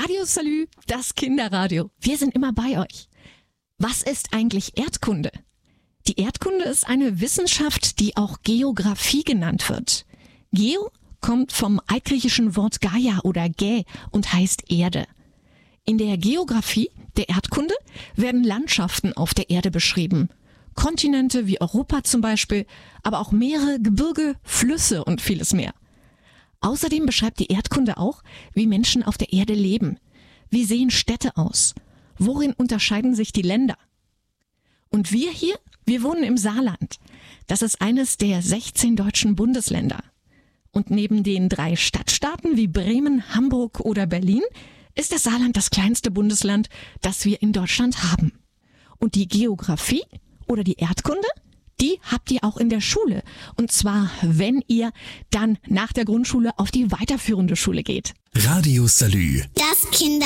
Radio Salü, das Kinderradio. Wir sind immer bei euch. Was ist eigentlich Erdkunde? Die Erdkunde ist eine Wissenschaft, die auch Geographie genannt wird. Geo kommt vom altgriechischen Wort Gaia oder Gä und heißt Erde. In der Geographie, der Erdkunde, werden Landschaften auf der Erde beschrieben. Kontinente wie Europa zum Beispiel, aber auch Meere, Gebirge, Flüsse und vieles mehr. Außerdem beschreibt die Erdkunde auch, wie Menschen auf der Erde leben. Wie sehen Städte aus? Worin unterscheiden sich die Länder? Und wir hier, wir wohnen im Saarland. Das ist eines der 16 deutschen Bundesländer. Und neben den 3 Stadtstaaten wie Bremen, Hamburg oder Berlin ist das Saarland das kleinste Bundesland, das wir in Deutschland haben. Und die Geografie oder die Erdkunde, die habt ihr auch in der Schule. Und zwar, wenn ihr dann nach der Grundschule auf die weiterführende Schule geht. Radio Salü. Das Kinder